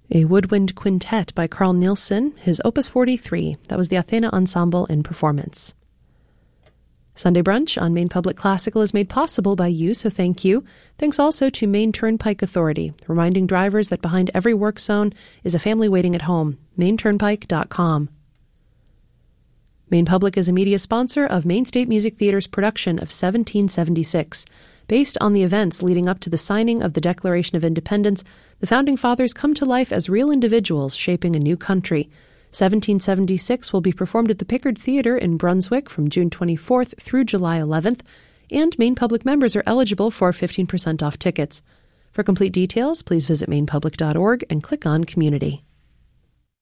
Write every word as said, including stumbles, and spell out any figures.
A woodwind quintet by Carl Nielsen, his Opus forty-three. That was the Athena Ensemble in performance. Sunday Brunch on Maine Public Classical is made possible by you, so thank you. Thanks also to Maine Turnpike Authority, reminding drivers that behind every work zone is a family waiting at home. maine turnpike dot com. Maine Public is a media sponsor of Maine State Music Theater's production of seventeen seventy-six. Based on the events leading up to the signing of the Declaration of Independence, the Founding Fathers come to life as real individuals shaping a new country. seventeen seventy-six will be performed at the Pickard Theater in Brunswick from June twenty-fourth through July eleventh, and Maine Public members are eligible for fifteen percent off tickets. For complete details, please visit maine public dot org and click on Community.